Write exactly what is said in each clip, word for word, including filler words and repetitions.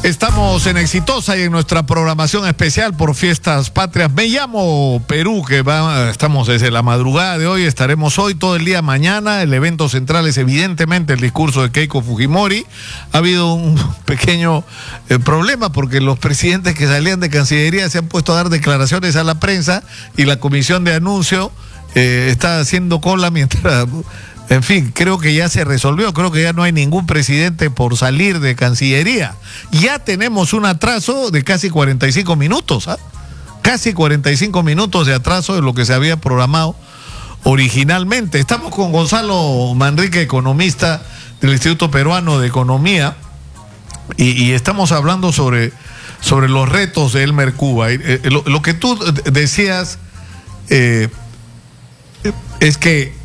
Estamos en Exitosa y en nuestra programación especial por Fiestas Patrias. Me llamo Perú, que va, estamos desde la madrugada de hoy, estaremos hoy todo el día mañana. El evento central es evidentemente el discurso de Keiko Fujimori. Ha habido un pequeño eh, problema porque los presidentes que salían de Cancillería se han puesto a dar declaraciones a la prensa y la comisión de anuncio eh, está haciendo cola mientras... En fin, creo que ya se resolvió, creo que ya no hay ningún presidente por salir de Cancillería. Ya tenemos un atraso de casi cuarenta y cinco minutos, ¿ah? Casi cuarenta y cinco minutos de atraso de lo que se había programado originalmente. Estamos con Gonzalo Manrique, economista del Instituto Peruano de Economía, y, y estamos hablando sobre, sobre los retos de Elmer Cuba. Eh, lo, lo que tú decías eh, es que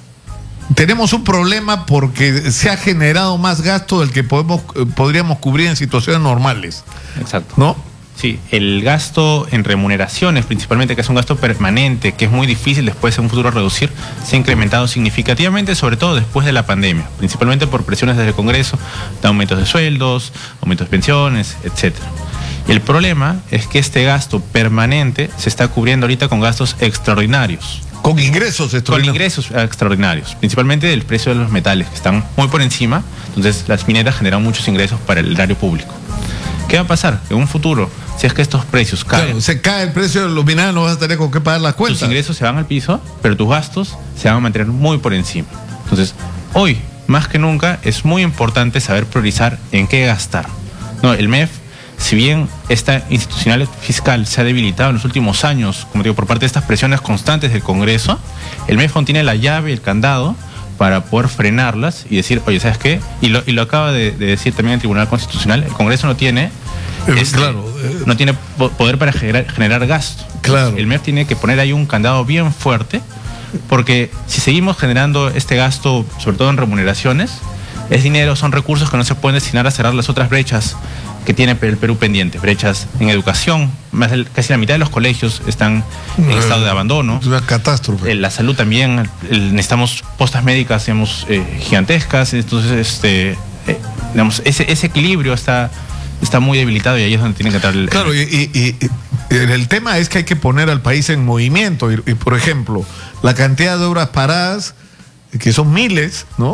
tenemos un problema porque se ha generado más gasto del que podemos, podríamos cubrir en situaciones normales. Exacto. ¿No? Sí, el gasto en remuneraciones, principalmente, que es un gasto permanente, que es muy difícil después en un futuro reducir, se ha incrementado significativamente, sobre todo después de la pandemia, principalmente por presiones desde el Congreso, de aumentos de sueldos, aumentos de pensiones, etcétera. Y el problema es que este gasto permanente se está cubriendo ahorita con gastos extraordinarios. Con ingresos extraordinarios. Con ingresos extraordinarios, principalmente del precio de los metales, que están muy por encima. Entonces las mineras generan muchos ingresos para el erario público. ¿Qué va a pasar? En un futuro, si es que estos precios caen... Claro, se cae el precio de los minerales, no vas a tener con qué pagar las cuentas. Tus ingresos se van al piso, pero tus gastos se van a mantener muy por encima. Entonces, hoy, más que nunca, es muy importante saber priorizar en qué gastar. No, el M E F, si bien esta institucional fiscal se ha debilitado en los últimos años, como digo, por parte de estas presiones constantes del Congreso, el M E F aún tiene la llave, el candado, para poder frenarlas y decir, oye, ¿sabes qué? Y lo, y lo acaba de, de decir también el Tribunal Constitucional, el Congreso no tiene, eh, este, claro, eh, no tiene poder para generar, generar gasto. Claro. El M E F tiene que poner ahí un candado bien fuerte, porque si seguimos generando este gasto, sobre todo en remuneraciones, es dinero, son recursos que no se pueden destinar a cerrar las otras brechas que tiene el Perú pendiente, brechas en educación, más del, casi la mitad de los colegios están en estado de abandono. Es una catástrofe. Eh, la salud también, el, necesitamos postas médicas, digamos, eh, gigantescas, entonces, este, eh, digamos, ese, ese equilibrio está, está muy debilitado y ahí es donde tiene que entrar el... Claro, y, y, y, y el tema es que hay que poner al país en movimiento, y, y por ejemplo, la cantidad de obras paradas, que son miles, ¿no?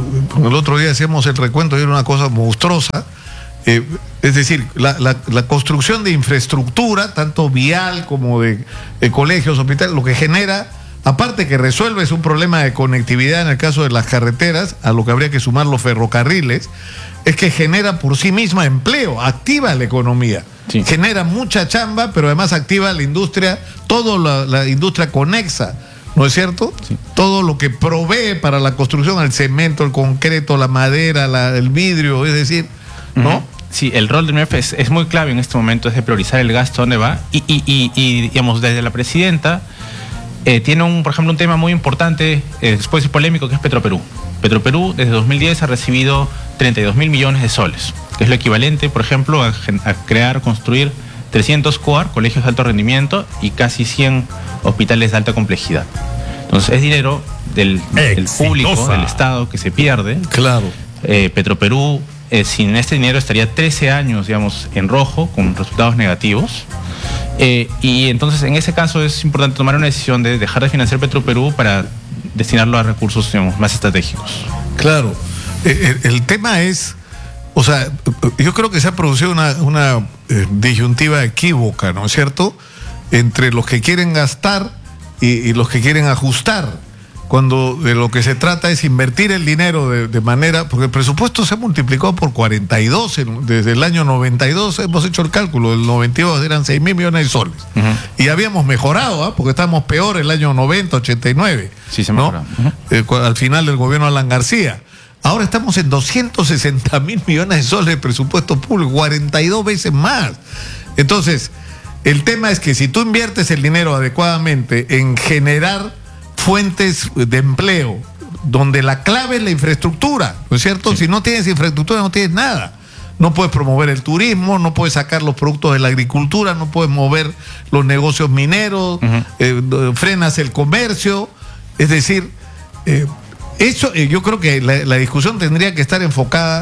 El otro día hacíamos el recuento y era una cosa monstruosa. Eh, es decir, la, la, la construcción de infraestructura, tanto vial como de, de colegios, hospitales, lo que genera, aparte que resuelve, es un problema de conectividad en el caso de las carreteras, a lo que habría que sumar los ferrocarriles, es que genera por sí misma empleo, activa la economía, sí. Genera mucha chamba, pero además activa la industria, toda la, la industria conexa, ¿no es cierto? Sí. Todo lo que provee para la construcción, el cemento, el concreto, la madera, la, el vidrio, es decir, ¿no? Sí, el rol del M E F es, es muy clave en este momento, es de priorizar el gasto, dónde va, y, y, y, y digamos, desde la presidenta eh, tiene, un, por ejemplo, un tema muy importante, eh, después es polémico, que es Petroperú. Petroperú desde dos mil diez ha recibido treinta y dos mil millones de soles, que es lo equivalente, por ejemplo, a, a crear, construir trescientos C O A R, colegios de alto rendimiento, y casi cien hospitales de alta complejidad. Entonces es dinero del, del público, del Estado, que se pierde. Claro. Eh, Petroperú, eh, sin este dinero estaría trece años, digamos, en rojo, con resultados negativos. Eh, y entonces, en ese caso, es importante tomar una decisión de dejar de financiar Petroperú para destinarlo a recursos, digamos, más estratégicos. Claro. Eh, el, el tema es, o sea, yo creo que se ha producido una, una eh, disyuntiva equívoca, ¿no es cierto?, entre los que quieren gastar y, y los que quieren ajustar, cuando de lo que se trata es invertir el dinero de, de manera, porque el presupuesto se ha multiplicado por cuarenta y dos, en, desde el año noventa y dos hemos hecho el cálculo, el noventa y dos eran seis mil millones de soles, uh-huh. Y habíamos mejorado, ¿eh? Porque estábamos peor el año noventa, ochenta y nueve, sí, se ¿no? mejoró. Uh-huh. eh, al final del gobierno Alan García. Ahora estamos en doscientos sesenta mil millones de soles de presupuesto público, cuarenta y dos veces más. Entonces, el tema es que si tú inviertes el dinero adecuadamente en generar fuentes de empleo, donde la clave es la infraestructura, ¿no es cierto? Sí. Si no tienes infraestructura, no tienes nada. No puedes promover el turismo, no puedes sacar los productos de la agricultura, no puedes mover los negocios mineros, uh-huh. eh, frenas el comercio. Es decir, eh, eso eh, yo creo que la, la discusión tendría que estar enfocada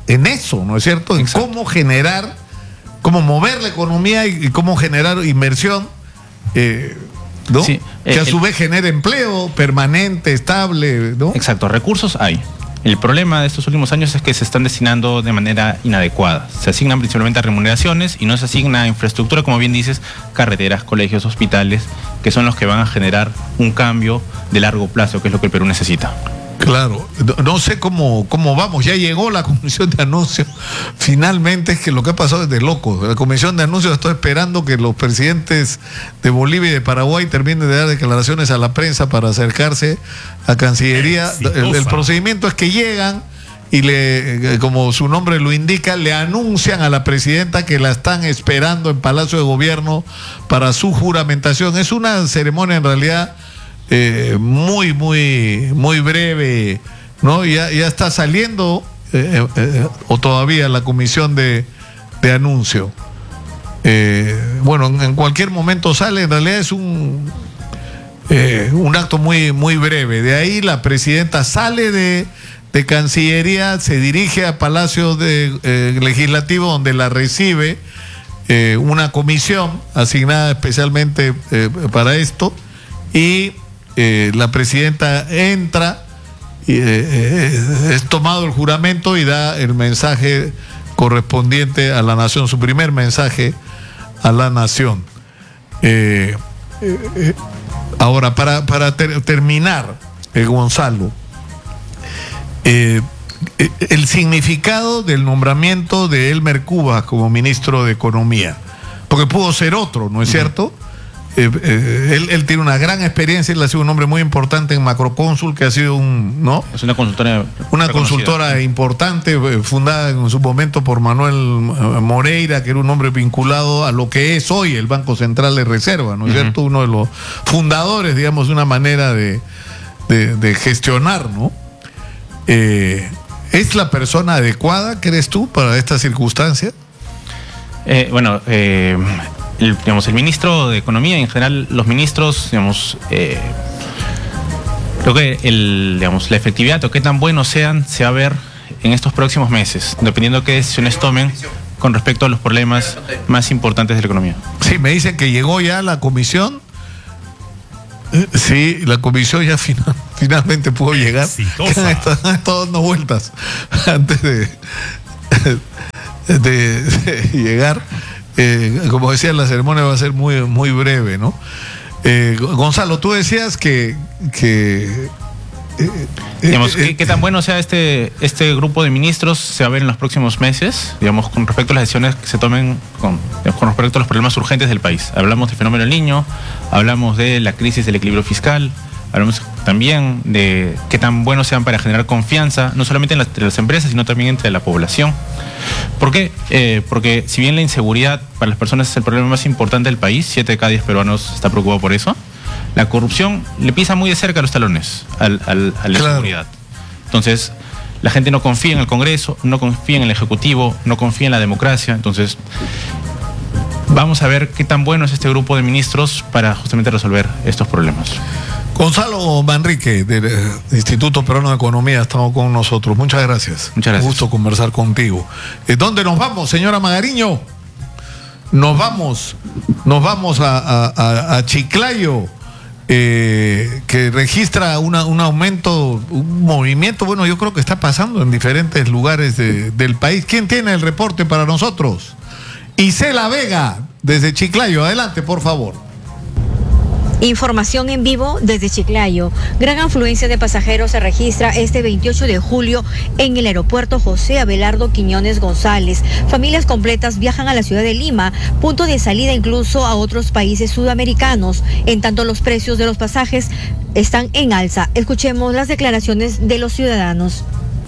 en eso, ¿no es cierto? En Exacto. cómo generar, cómo mover la economía y, y cómo generar inversión, eh, ¿no? Sí, que eh, a su el, vez genere empleo permanente, estable, ¿no? Exacto, recursos hay. El problema de estos últimos años es que se están destinando de manera inadecuada. Se asignan principalmente a remuneraciones y no se asigna a infraestructura, como bien dices, carreteras, colegios, hospitales, que son los que van a generar un cambio de largo plazo, que es lo que el Perú necesita. Claro, no, no sé cómo, cómo vamos, ya llegó la comisión de anuncios, finalmente es que lo que ha pasado es de loco, la comisión de anuncios estoy esperando que los presidentes de Bolivia y de Paraguay terminen de dar declaraciones a la prensa para acercarse a Cancillería, el, el procedimiento es que llegan y le, como su nombre lo indica, le anuncian a la presidenta que la están esperando en Palacio de Gobierno para su juramentación, es una ceremonia en realidad Eh, muy, muy, muy breve, ¿no? Ya, ya está saliendo, eh, eh, o todavía la comisión de, de anuncio. Eh, bueno, en, en cualquier momento sale, en realidad es un, eh, un acto muy, muy breve. De ahí la presidenta sale de, de Cancillería, se dirige a Palacio de, eh, Legislativo, donde la recibe eh, una comisión asignada especialmente eh, para esto, y Eh, la presidenta entra, y, eh, eh, es tomado el juramento y da el mensaje correspondiente a la nación, su primer mensaje a la nación. Eh, eh, eh, ahora, para, para ter terminar, eh, Gonzalo, eh, eh, el significado del nombramiento de Elmer Cubas como ministro de Economía, porque pudo ser otro, ¿no es uh-huh. cierto? Eh, eh, él, él tiene una gran experiencia, él ha sido un hombre muy importante en Macrocónsul, que ha sido un, ¿no? Es una consultora una consultora importante, eh, fundada en su momento por Manuel Moreira, que era un hombre vinculado a lo que es hoy el Banco Central de Reserva, ¿no es uh-huh. cierto? Uno de los fundadores, digamos, de una manera de, de, de gestionar, ¿no? Eh, ¿Es la persona adecuada, crees tú, para esta circunstancia? Eh, bueno, eh... El, digamos, el ministro de Economía, en general los ministros, digamos, eh, creo que el, digamos, la efectividad o qué tan buenos sean se va a ver en estos próximos meses, dependiendo de qué decisiones tomen con respecto a los problemas más importantes de la economía. Sí, me dicen que llegó ya la comisión. Sí, la comisión ya final, finalmente pudo llegar. Han estado dando vueltas antes de, de, de llegar. Eh, como decía, la ceremonia va a ser muy, muy breve, ¿no? Eh, Gonzalo, tú decías que... que eh, digamos, eh, ¿qué, ¿qué tan bueno sea este, este grupo de ministros se va a ver en los próximos meses, digamos, con respecto a las decisiones que se tomen con, con respecto a los problemas urgentes del país? Hablamos del fenómeno del Niño, hablamos de la crisis del equilibrio fiscal, hablamos también de qué tan buenos sean para generar confianza, no solamente entre las empresas, sino también entre la población. ¿Por qué? Eh, porque si bien la inseguridad para las personas es el problema más importante del país, siete de cada diez peruanos está preocupado por eso, la corrupción le pisa muy de cerca los talones al, al, a la claro. inseguridad. Entonces, la gente no confía en el Congreso, no confía en el Ejecutivo, no confía en la democracia. Entonces, vamos a ver qué tan bueno es este grupo de ministros para justamente resolver estos problemas. Gonzalo Manrique, del Instituto Peruano de Economía, ha estado con nosotros. Muchas gracias. Muchas gracias. Un gusto conversar contigo. ¿Dónde nos vamos, señora Magariño? Nos vamos, nos vamos a, a, a Chiclayo, eh, que registra una, un aumento, un movimiento, bueno, yo creo que está pasando en diferentes lugares de, del país. ¿Quién tiene el reporte para nosotros? Isela Vega, desde Chiclayo. Adelante, por favor. Información en vivo desde Chiclayo. Gran afluencia de pasajeros se registra este veintiocho de julio en el aeropuerto José Abelardo Quiñones González. Familias completas viajan a la ciudad de Lima, punto de salida incluso a otros países sudamericanos. En tanto, los precios de los pasajes están en alza. Escuchemos las declaraciones de los ciudadanos.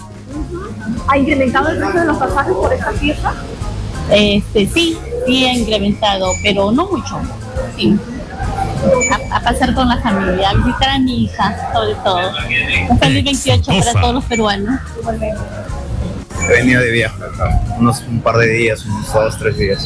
¿Ha incrementado el precio de los pasajes por esta fiesta? Este, sí, sí ha incrementado, pero no mucho. Sí. A, a pasar con la familia, a visitar a mi hija, sobre todo. Un feliz veintiocho para todos los peruanos. He venido de viaje acá, unos un par de días, unos dos, tres días.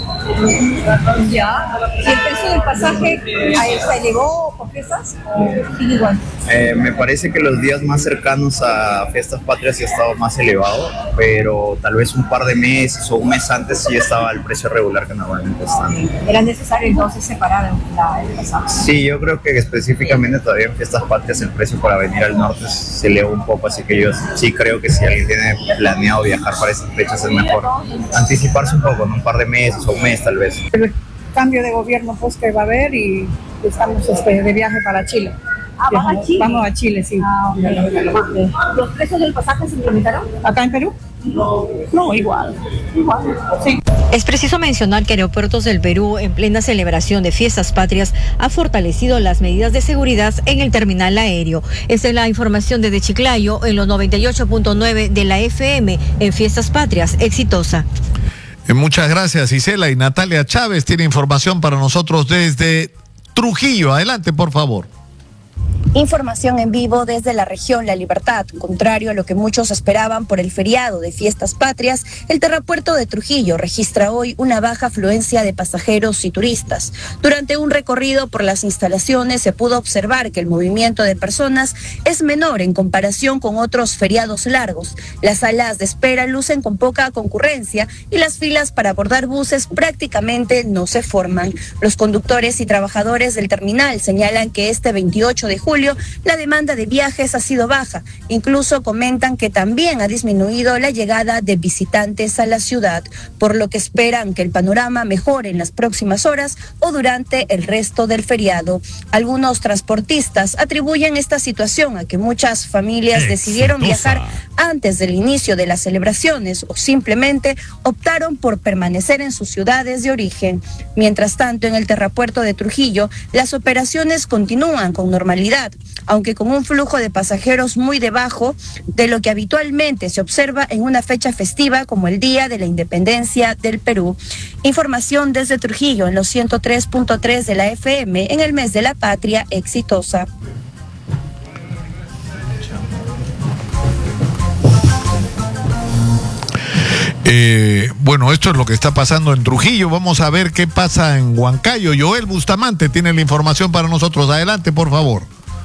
Ya. ¿Y el precio del pasaje a él se elevó por fiestas o sigue igual? Eh, me parece que los días más cercanos a Fiestas Patrias sí ha estado más elevado, pero tal vez un par de meses o un mes antes sí estaba el precio regular que normalmente está. ¿Era necesario entonces separar la, el pasaje? Sí, yo creo que específicamente todavía en Fiestas Patrias el precio para venir al norte se eleva un poco, así que yo sí creo que si alguien tiene planeado viajar para esas fechas es mejor anticiparse un poco, ¿no? Un par de meses o un mes tal vez. El cambio de gobierno pues que va a haber y estamos este, de viaje para Chile. Ah, ¿vas a Chile? Vamos a Chile, sí. Ah, okay. Okay. ¿Los precios del pasaje se incrementaron? ¿Acá en Perú? No, no igual. Igual, sí. Es preciso mencionar que Aeropuertos del Perú, en plena celebración de Fiestas Patrias, ha fortalecido las medidas de seguridad en el terminal aéreo. Esta es la información desde Chiclayo, en los noventa y ocho punto nueve de la F M, en Fiestas Patrias, exitosa. Muchas gracias, Isela. Y Natalia Chávez tiene información para nosotros desde Trujillo. Adelante, por favor. Información en vivo desde la región La Libertad. Contrario a lo que muchos esperaban por el feriado de Fiestas Patrias, el terrapuerto de Trujillo registra hoy una baja afluencia de pasajeros y turistas. Durante un recorrido por las instalaciones se pudo observar que el movimiento de personas es menor en comparación con otros feriados largos. Las salas de espera lucen con poca concurrencia y las filas para abordar buses prácticamente no se forman. Los conductores y trabajadores del terminal señalan que este veintiocho de julio la demanda de viajes ha sido baja. Incluso comentan que también ha disminuido la llegada de visitantes a la ciudad, por lo que esperan que el panorama mejore en las próximas horas o durante el resto del feriado. Algunos transportistas atribuyen esta situación a que muchas familias Exitosa. decidieron viajar antes del inicio de las celebraciones o simplemente optaron por permanecer en sus ciudades de origen. Mientras tanto, en el terrapuerto de Trujillo, las operaciones continúan con normalidad, aunque con un flujo de pasajeros muy debajo de lo que habitualmente se observa en una fecha festiva como el Día de la Independencia del Perú. Información desde Trujillo en los ciento tres punto tres de la F M en el mes de la patria exitosa. Eh, bueno, esto es lo que está pasando en Trujillo. Vamos a ver qué pasa en Huancayo. Joel Bustamante tiene la información para nosotros. Adelante, por favor.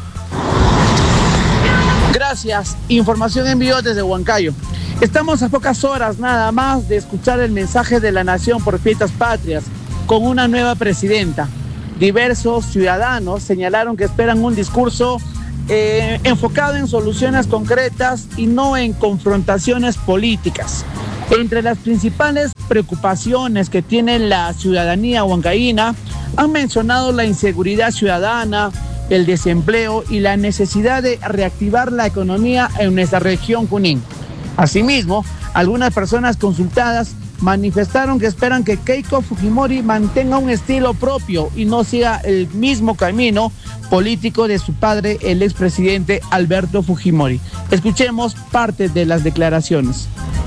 Gracias. Información en vivo desde Huancayo. Estamos a pocas horas nada más de escuchar el mensaje de la nación por Fiestas Patrias con una nueva presidenta. Diversos ciudadanos señalaron que esperan un discurso eh, enfocado en soluciones concretas y no en confrontaciones políticas. Entre las principales preocupaciones que tiene la ciudadanía huancaína han mencionado la inseguridad ciudadana, el desempleo y la necesidad de reactivar la economía en nuestra región Junín. Asimismo, algunas personas consultadas manifestaron que esperan que Keiko Fujimori mantenga un estilo propio y no siga el mismo camino político de su padre, el expresidente Alberto Fujimori. Escuchemos parte de las declaraciones.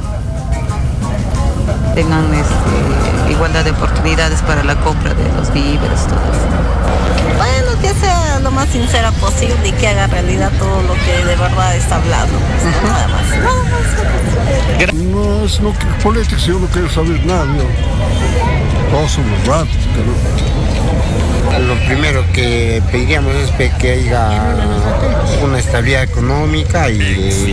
Tengan este, igualdad de oportunidades para la compra de los víveres, todo eso. Bueno, que sea lo más sincera posible y que haga realidad todo lo que de verdad está hablando. Uh-huh. Nada más. Nada más. No es no que política, yo no quiero saber nada. Yo. Todos somos ratos. Lo primero que pediríamos es que haya una estabilidad económica y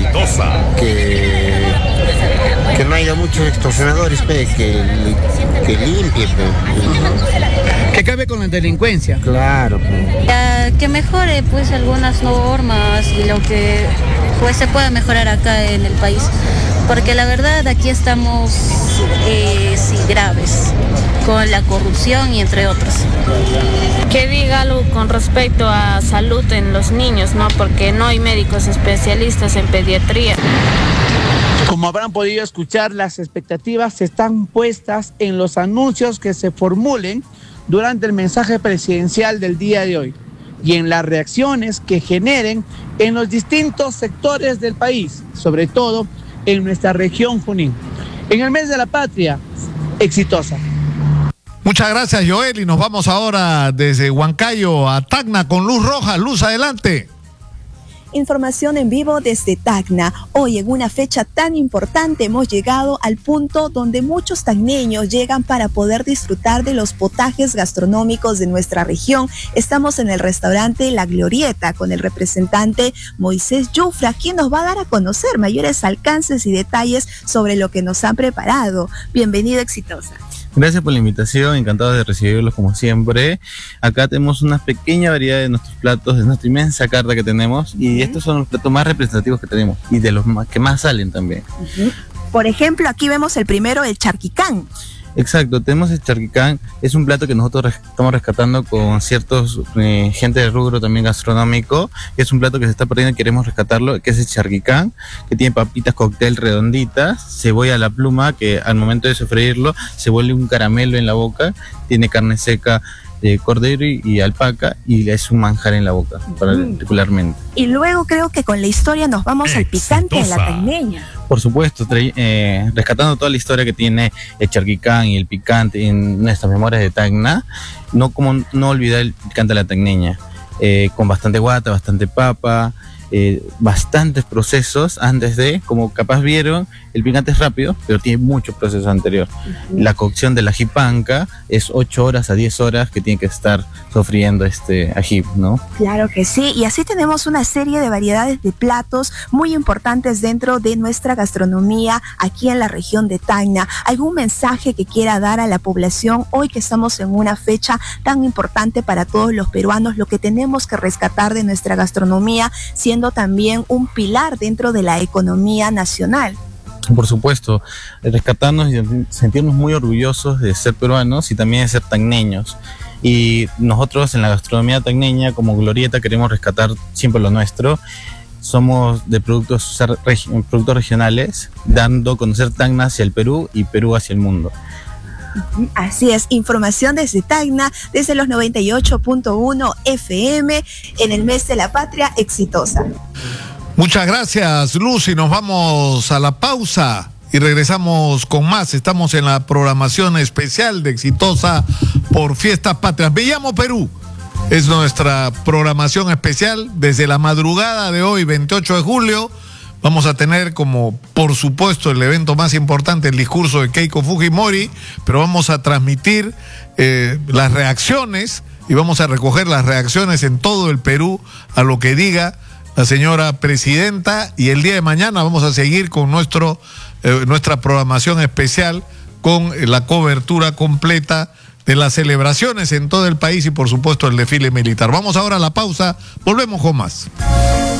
que, que no haya muchos extorsionadores, que, que limpie. Que acabe con la delincuencia. Claro. Uh, que mejore pues algunas normas y lo que pues se pueda mejorar acá en el país. Porque la verdad aquí estamos eh, sí, graves con la corrupción y entre otros. Que diga algo con respecto a salud en los niños, ¿no? Porque no hay médicos especialistas en pediatría. Como habrán podido escuchar, las expectativas están puestas en los anuncios que se formulen durante el mensaje presidencial del día de hoy y en las reacciones que generen en los distintos sectores del país, sobre todo en nuestra región Junín. En el mes de la patria, exitosa. Muchas gracias, Joel, y nos vamos ahora desde Huancayo a Tacna con Luz Roja. Luz, adelante. Información en vivo desde Tacna. Hoy, en una fecha tan importante, hemos llegado al punto donde muchos tacneños llegan para poder disfrutar de los potajes gastronómicos de nuestra región. Estamos en el restaurante La Glorieta con el representante Moisés Yufra, quien nos va a dar a conocer mayores alcances y detalles sobre lo que nos han preparado. Bienvenido, Exitosa. Gracias por la invitación, encantado de recibirlos como siempre. Acá tenemos una pequeña variedad de nuestros platos, de nuestra inmensa carta que tenemos, y uh-huh. estos son los platos más representativos que tenemos y de los más, que más salen también. Uh-huh. Por ejemplo, aquí vemos el primero, el charquicán. Exacto, tenemos el charquicán, es un plato que nosotros res- estamos rescatando con ciertos eh, gente de rubro también gastronómico, que es un plato que se está perdiendo y queremos rescatarlo, que es el charquicán, que tiene papitas cóctel redonditas, cebolla a la pluma, que al momento de sofreírlo se vuelve un caramelo en la boca, tiene carne seca de cordero y, y alpaca, y es un manjar en la boca, particularmente. Y luego creo que con la historia nos vamos Exitosa. Al picante de la tacneña. Por supuesto, tra- eh, rescatando toda la historia que tiene el charquicán y el picante en nuestras memorias de Tacna, no, como, no olvidar el picante de la tacneña, eh, con bastante guata, bastante papa, eh, bastantes procesos antes de, como capaz vieron, el picante es rápido, pero tiene muchos procesos anteriores. Uh-huh. La cocción del ají panca es ocho horas a diez horas que tiene que estar sofriendo este ají, ¿no? Claro que sí, y así tenemos una serie de variedades de platos muy importantes dentro de nuestra gastronomía aquí en la región de Tacna. ¿Algún mensaje que quiera dar a la población hoy que estamos en una fecha tan importante para todos los peruanos, lo que tenemos que rescatar de nuestra gastronomía, siendo también un pilar dentro de la economía nacional? Por supuesto, rescatarnos y sentirnos muy orgullosos de ser peruanos y también de ser tacneños. Y nosotros en la gastronomía tacneña, como Glorieta, queremos rescatar siempre lo nuestro. Somos de productos, regi- productos regionales, dando a conocer Tacna hacia el Perú y Perú hacia el mundo. Así es, información desde Tacna, desde los noventa y ocho punto uno F M, en el mes de la patria. Exitosa. Muchas gracias, Lucy. Nos vamos a la pausa y regresamos con más. Estamos en la programación especial de Exitosa por Fiestas Patrias. Me llamo Perú. Es nuestra programación especial desde la madrugada de hoy, veintiocho de julio. Vamos a tener como, por supuesto, el evento más importante, el discurso de Keiko Fujimori, pero vamos a transmitir eh, las reacciones y vamos a recoger las reacciones en todo el Perú a lo que diga la señora presidenta, y el día de mañana vamos a seguir con nuestro eh, nuestra programación especial con la cobertura completa de las celebraciones en todo el país y por supuesto el desfile militar. Vamos ahora a la pausa, volvemos con más.